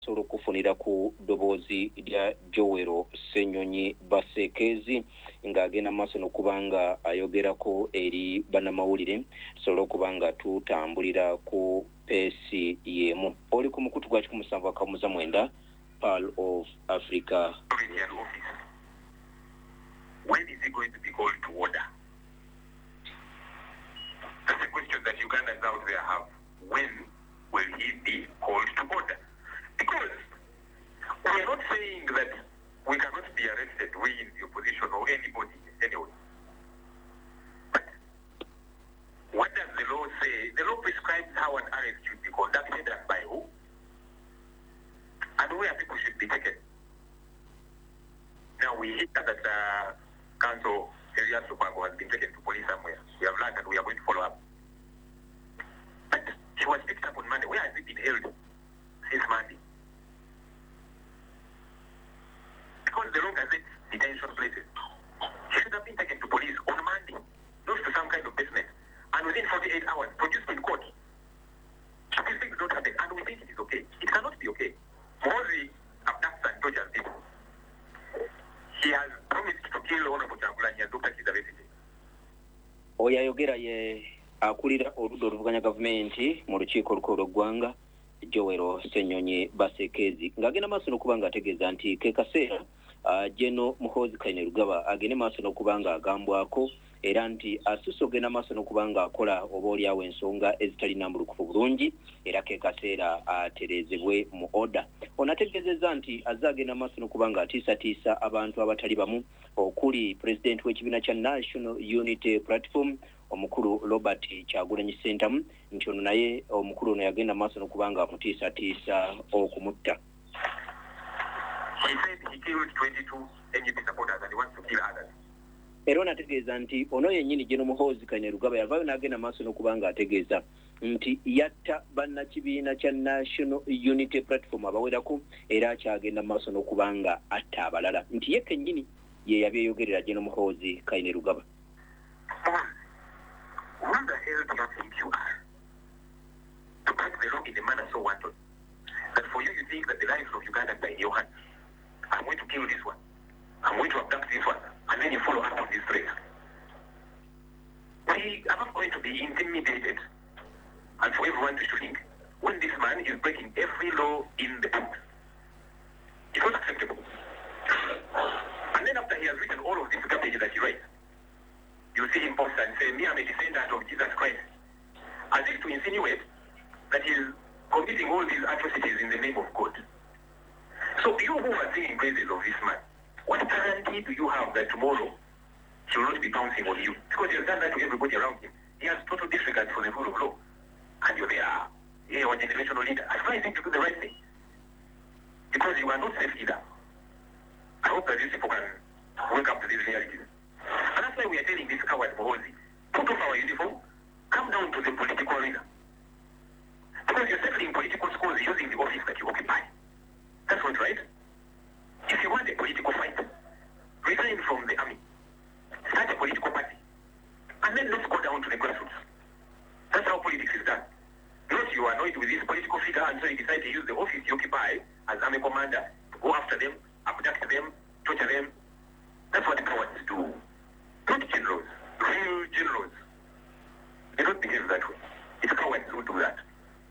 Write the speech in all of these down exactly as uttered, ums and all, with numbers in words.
solo kufunira ku dobozi lya Joel Ssenyonyi Basekezi ng'agenda maaso n'okubanga ayogerako eri bannamawulire solo kubanga tutambulira ku peesi yemu. Oli ku mukutu gwa kikumi musanvu akamuza mwenda Pearl of Africa. When is he going to be called to order? That's a question that Ugandans out there have. When will he be called to order? Because we are not saying that we cannot be arrested, we in the opposition or anybody anyway. But what does the law say? The law prescribes how an arrest should be conducted and by who, and where people should be taken. Now we hear that uh, Council Elias Lupango has been taken to police somewhere. We have learned and we are going to follow up. But he was picked up on Monday. Where has he been held since Monday? Because the law gazette detention places. He should have been taken to police on Monday, not to some kind of business, and within forty-eight hours, produced in court. These things don't happen, and we think it is okay. It cannot be okay. Mozi abducts and tortures people. He has promised to kill Honorable Kyagulanyi and Doctor Kizza Besigye. Oyo ayogera ye akulira oludda oluvuganya gavumenti mu lukiiko olukulu lw'eggwanga Joel Ssenyonyi Basekezi ng'agenda maaso n'okuba ng'ategeeza nti ke kaseera uh, Jeno Muhoozi Kainerugaba agende maaso n'okuba ng'agambwako era nti asusse ogenda maaso n'okuba ng'akola oba oliawo ensonga ezitalina mbulukufu bulungi era ke kaseera atereezebwe mu oda. Ono ategeezezza nti azze agenda maaso n'okuba ng'atiisatiisa abantu abatali bamu okuli pulezidenti w'ekibiina kya National Unity Platform omukulu Robert Kyagulanyi Ssentamu nti ono naye omukulu ono yagenda maaso n'okuba ng'amutiisatiisa okumutta. He said he killed twenty-two N U P supporters and he wants to kill others. Era nategeeza nti ono yennyini Jeno Muhoozi Kainerugaba yavaayo n'agenda maaso n'okuba ng'ategeeza nti yatta bannakibiina kya National Unity Platform abawerako era akyagenda maaso n'okuba nga atta abalala nti ye kennyini ye yabyeyogerera Jeno Muhoozi Kainerugaba. Who the hell do you think you are to break the law in a manner so wanton that for you you think that the lives of Uganda are in your hands? I'm going to kill this one, I'm going to abduct this one, and then you follow up on this threat. We are not going to be intimidated and for everyone to shrink when this man is breaking every law in the book. It's not acceptable. And then after he has written all of this garbage that he writes, you see him post and say, me I'm a descendant of Jesus Christ, as if to insinuate that he is committing all these atrocities in the name of God. So you who are singing praises of this man, what guarantee do you have that tomorrow he will not be bouncing on you? Because he has done that to everybody around him. He has total disregard for the rule of law. And you're there, you're a generational leader. Advise him to do the right thing. Because you are not safe either. I hope that these people can wake up to these realities. And that's why we are telling this coward Muhoozi, put off our uniform, come down to the political arena. Because you're settling political scores using the office that you occupy. That's not right. If you want a political fight, resign from the army, start a political party, and then let's go down to the grassroots. That's how politics is done. Not you are annoyed with this political figure and so you decide to use the office you occupy as army commander to go after them, abduct them, torture them. That's what cowards do. Not generals, real generals. They don't behave that way. It's cowards who do that.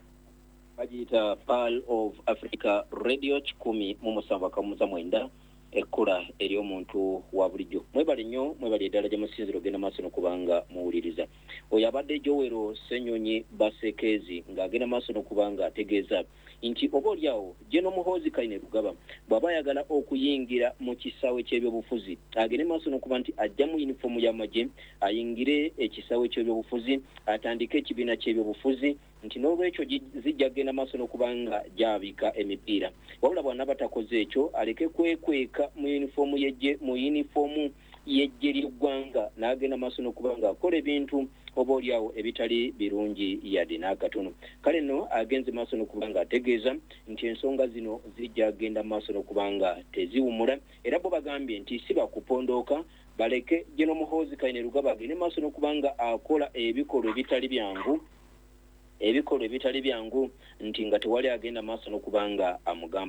Ajita Pearl of Africa Radio kikumi mu musanvu akamuza mwenda ekkula eri omuntu wa bulijjo. Mwebale nnyo, mwebale eddala gye musinziro genda maaso n'okuba nga muwuliriza. Oyo abadde Joel Ssenyonyi Basekezi ng'agenda maaso n'okuba nga ategeeza nti oba oliawo Jeno Muhoozi Kainerugaba bw'aba ayagala okuyingira mu kisaawe ky'ebyobufuzi agende maaso n'okuba nti ajja mu yunifoomu y'amagye ayingire ekisaawe ky'ebyobufuzi atandike ekibiina ky'ebyobufuzi nti n'olwekyo zijja kgenda maaso n'okuba nga gyabika emipiira wabula bw'anaaba batakoze ekyo aleke kwekweka mu yunifoomu y'eggye mu yunifoomu y'eggye ly'eggwanga n'agenda maaso n'okuba nga akola ebintu oba oliawo ebitali birungi yadde n'akatono. Kale nno agenze maaso n'okuba nga ategeeza nti ensonga zino zijja kgenda maaso n'okuba nga teziwumula era bo bagambye nti si bakupondooka baleke Jeno Muhoozi Kainerugaba agende maaso n'okuba nga akola ebikolwa ebitali byangu ebikolwa ebitali byangu nti nga tewali agenda maaso n'okubanga amugamba